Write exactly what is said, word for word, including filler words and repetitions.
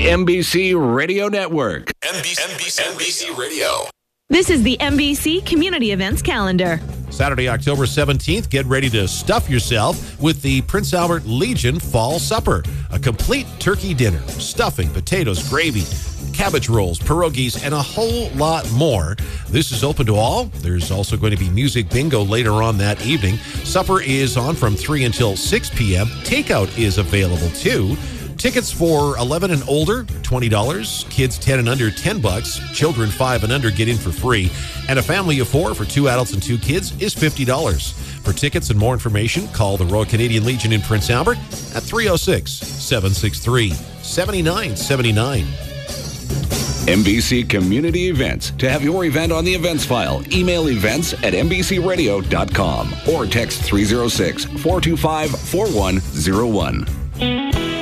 N B C Radio Network. N B C, N B C, N B C Radio. This is the N B C Community Events Calendar. Saturday, October seventeenth, get ready to stuff yourself with the Prince Albert Legion Fall Supper. A complete turkey dinner, stuffing, potatoes, gravy, cabbage rolls, pierogies, and a whole lot more. This is open to all. There's also going to be music bingo later on that evening. Supper is on from three until six p.m. Takeout is available too. Tickets for eleven and older, twenty dollars. Kids ten and under, ten bucks. Children five and under get in for free. And a family of four for two adults and two kids is fifty dollars. For tickets and more information, call the Royal Canadian Legion in Prince Albert at three oh six, seven six three, seven nine seven nine. N B C Community Events. To have your event on the events file, email events at n b c radio dot com or text three oh six, four two five, four one oh one.